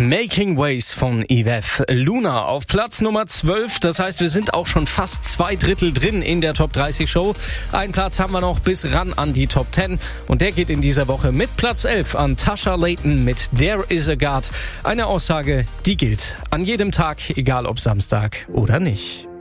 Making Waves von Yves Luna auf Platz Nummer 12. Das heißt, wir sind auch schon fast 2/3 drin in der Top 30 Show. Einen Platz haben wir noch bis ran an die Top 10. Und der geht in dieser Woche mit Platz 11 an Tasha Layton mit There Is a God. Eine Aussage, die gilt an jedem Tag, egal ob Samstag oder nicht.